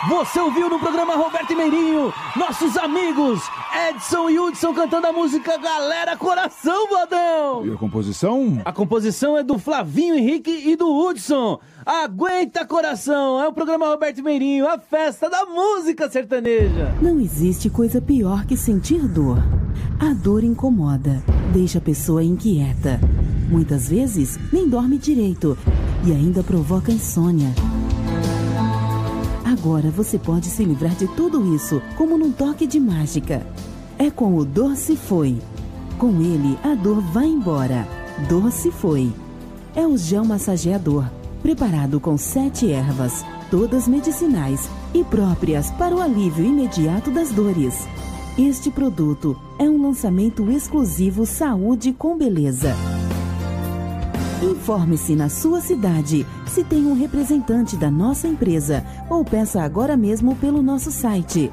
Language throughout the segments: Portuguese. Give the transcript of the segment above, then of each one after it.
Você ouviu no programa Roberto e Meirinho, nossos amigos Edson e Hudson cantando a música Galera Coração, Bodão. E a composição? A composição é do Flavinho Henrique e do Hudson. Aguenta Coração, é o programa Roberto e Meirinho, a festa da música sertaneja. Não existe coisa pior que sentir dor. A dor incomoda, deixa a pessoa inquieta. Muitas vezes nem dorme direito e ainda provoca insônia. Agora você pode se livrar de tudo isso, como num toque de mágica. É com o Dor Se Foi. Com ele, a dor vai embora. Dor Se Foi. É o gel massageador, preparado com 7 ervas, todas medicinais e próprias para o alívio imediato das dores. Este produto é um lançamento exclusivo Saúde com Beleza. Informe-se na sua cidade se tem um representante da nossa empresa ou peça agora mesmo pelo nosso site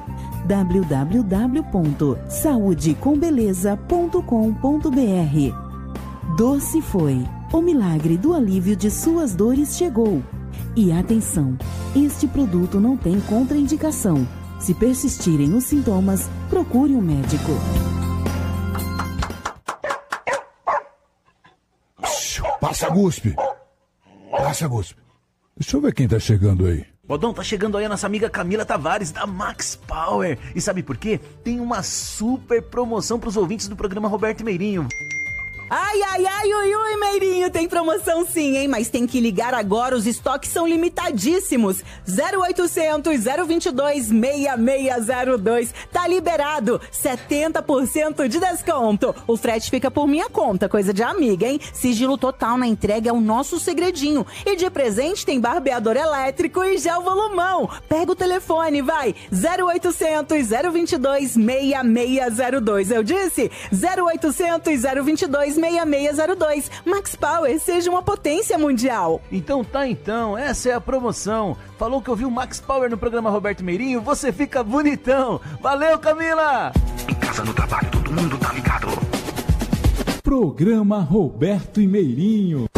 www.saudecombeleza.com.br. Dor Se Foi. O milagre do alívio de suas dores chegou. E atenção, este produto não tem contraindicação. Se persistirem os sintomas, procure um médico. Passa, Guspe. Passa, Guspe. Deixa eu ver quem tá chegando aí. Bodão, tá chegando aí a nossa amiga Camila Tavares, da Max Power. E sabe por quê? Tem uma super promoção pros ouvintes do programa Roberto e Meirinho. Ai, ai, ai, ui, ui, Meirinho, tem promoção sim, hein? Mas tem que ligar agora, os estoques são limitadíssimos. 0800 022 6602, tá liberado, 70% de desconto. O frete fica por minha conta, coisa de amiga, hein? Sigilo total na entrega é o nosso segredinho. E de presente tem barbeador elétrico e gel volumão. Pega o telefone, vai, 0800 022 6602, eu disse? 0800 022 6602. Max Power, seja uma potência mundial. Então, essa é a promoção. Falou que ouviu Max Power no programa Roberto Meirinho, você fica bonitão. Valeu, Camila! Em casa, no trabalho, todo mundo tá ligado. Programa Roberto e Meirinho.